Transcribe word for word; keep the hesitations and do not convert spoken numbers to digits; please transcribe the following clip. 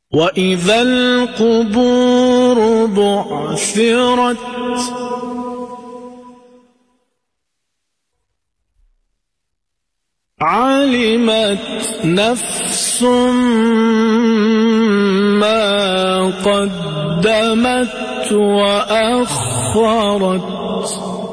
وإذا القبور بعثرت علمت نفس ما قدمت وأخرت